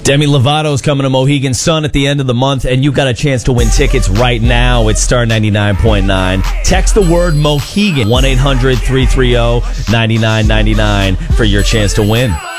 Demi Lovato's coming to Mohegan Sun at the end of the month, and you've got a chance to win tickets right now. It's Star 99.9. Text the word Mohegan, 1-800-330-9999 for your chance to win.